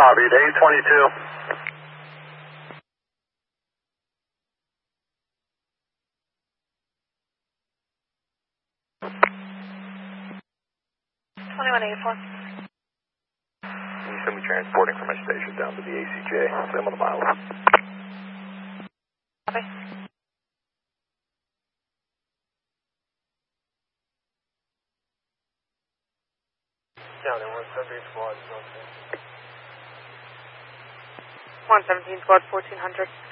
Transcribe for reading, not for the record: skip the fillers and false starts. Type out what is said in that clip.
Copy, day 22. 2184. You should be transporting from my station down to the ACJ. Same on the miles. Copy. Down in 117 squad. 117 squad 1400.